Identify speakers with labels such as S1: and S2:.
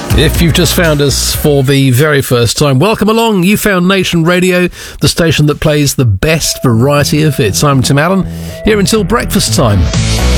S1: If you've just found us for the very first time, welcome along. You found Nation Radio, the station that plays the best variety of hits. I'm Tim Allen, here until breakfast time.